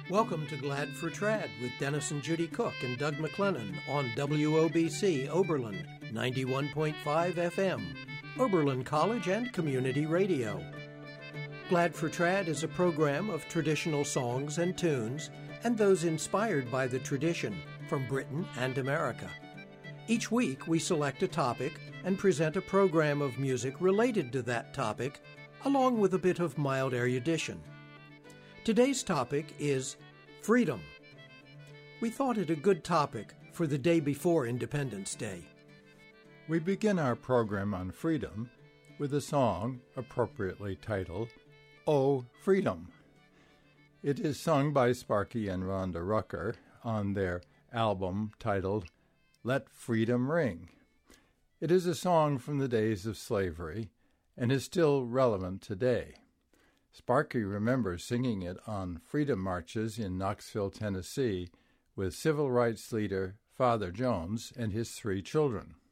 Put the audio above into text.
Welcome to Glad for Trad with Dennis and Judy Cook and Doug McLennan on WOBC Oberlin 91.5 FM, Oberlin College and Community Radio. Glad for Trad is a program of traditional songs and tunes and those inspired by the tradition from Britain and America. Each week we select a topic and present a program of music related to that topic, along with a bit of mild erudition. Today's topic is freedom. We thought it a good topic for the day before Independence Day. We begin our program on freedom with a song appropriately titled, "Oh, Freedom." It is sung by Sparky and Rhonda Rucker on their album titled Let Freedom Ring. It is a song from the days of slavery and is still relevant today. Sparky remembers singing it on freedom marches in Knoxville, Tennessee, with civil rights leader Father Jones and his 3 children.